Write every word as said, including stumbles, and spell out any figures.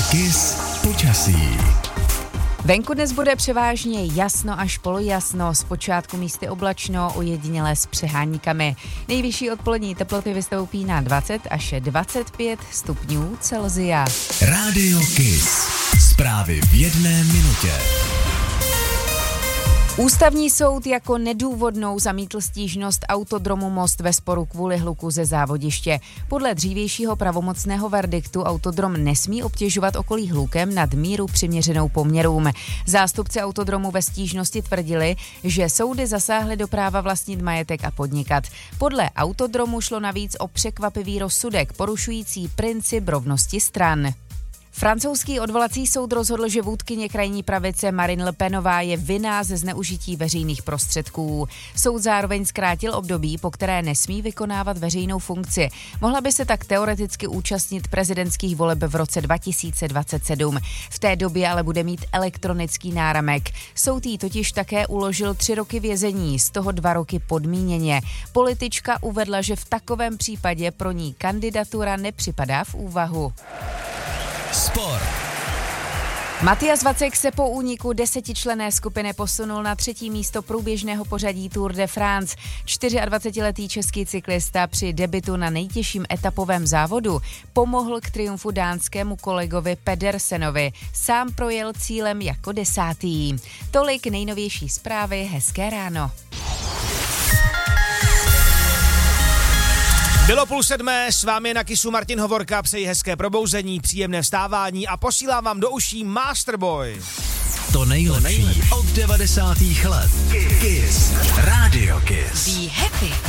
Kiss počasí. Venku dnes bude převážně jasno až polojasno, zpočátku místy oblačno, ojedinělé s přeháníkami. Nejvyšší odpolední teploty vystoupí na dvacet až dvacet pět stupňů Celsia. Rádio Kiss. Zprávy v jedné minutě. Ústavní soud jako nedůvodnou zamítl stížnost Autodromu Most ve sporu kvůli hluku ze závodiště. Podle dřívějšího pravomocného verdiktu Autodrom nesmí obtěžovat okolí hlukem nad míru přiměřenou poměrům. Zástupci Autodromu ve stížnosti tvrdili, že soudy zasáhly do práva vlastnit majetek a podnikat. Podle Autodromu šlo navíc o překvapivý rozsudek porušující princip rovnosti stran. Francouzský odvolací soud rozhodl, že vůdkyně krajní pravice Marine Le Penová je vinná ze zneužití veřejných prostředků. Soud zároveň zkrátil období, po které nesmí vykonávat veřejnou funkci. Mohla by se tak teoreticky účastnit prezidentských voleb v roce dva tisíce dvacet sedm. V té době ale bude mít elektronický náramek. Soud jí totiž také uložil tři roky vězení, z toho dva roky podmíněně. Politička uvedla, že v takovém případě pro ní kandidatura nepřipadá v úvahu. Sport. Matthias Vacek se po úniku desetičlenné skupiny posunul na třetí místo průběžného pořadí Tour de France. dvacetčtyřletý český cyklista při debutu na nejtěžším etapovém závodu pomohl k triumfu dánskému kolegovi Pedersenovi. Sám projel cílem jako desátý. Tolik nejnovější zprávy, hezké ráno. Bylo půl sedmé, s vámi na Kissu Martin Hovorka, přeji hezké probouzení, příjemné vstávání a posílám vám do uší Masterboy. To nejlepší od devadesátých let. Kiss. Rádio Kiss. Be happy.